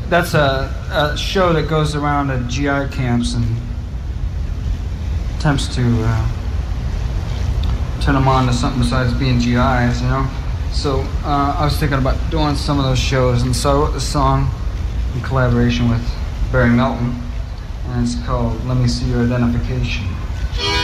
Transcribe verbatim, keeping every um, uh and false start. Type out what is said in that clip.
that's a, a show that goes around at G I camps and attempts to uh, turn them on to something besides being G Is, you know. So uh, I was thinking about doing some of those shows, and so I wrote the song in collaboration with Barry Melton, and it's called "Let Me See Your Identification."